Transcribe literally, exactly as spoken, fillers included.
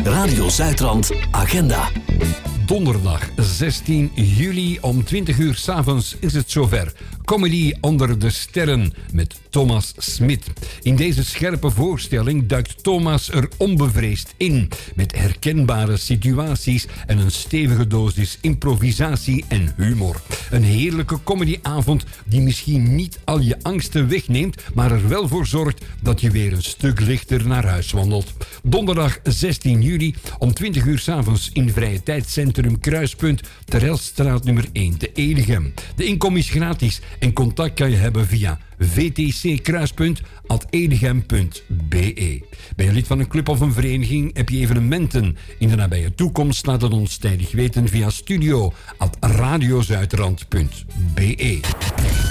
Radio Zuidrand Agenda. Donderdag zestien juli om twintig uur 's avonds is het zover. Comedy onder de sterren met Thomas Smit. In deze scherpe voorstelling duikt Thomas er onbevreesd in. Met herkenbare situaties en een stevige dosis improvisatie en humor. Een heerlijke comedyavond die misschien niet al je angsten wegneemt, maar er wel voor zorgt dat je weer een stuk lichter naar huis wandelt. Donderdag zestien juli om twintig uur 's avonds in Vrije Tijdscentrum Kruispunt, Terelstraat nummer één te Eligem. De inkom is gratis en contact kan je hebben via v t c kruispunt at eligem punt b e. Ben je lid van een club of een vereniging? Heb je evenementen in de nabije toekomst? Laat het ons tijdig weten via studio at radiozuidrand punt b e.